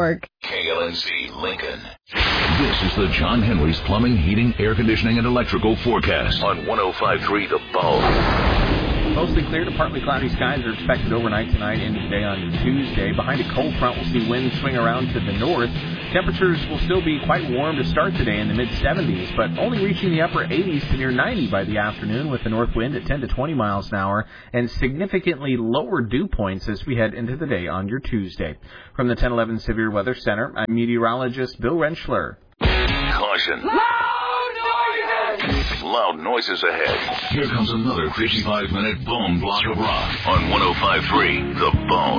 York. KLNC Lincoln. This is the John Henry's Plumbing, Heating, Air Conditioning, and Electrical forecast on 105.3 The Bone. Mostly clear to partly cloudy skies are expected overnight tonight into today on Tuesday. Behind a cold front, we'll see winds swing around to the north. Temperatures will still be quite warm to start today in the mid-70s, but only reaching the upper 80s to near 90 by the afternoon with the north wind at 10 to 20 miles an hour and significantly lower dew points as we head into the day on your Tuesday. From the 1011 Severe Weather Center, I'm meteorologist Bill Rentschler. Caution. Loud noises ahead. Here comes another 55-minute bone block of rock on 105.3 The Bone.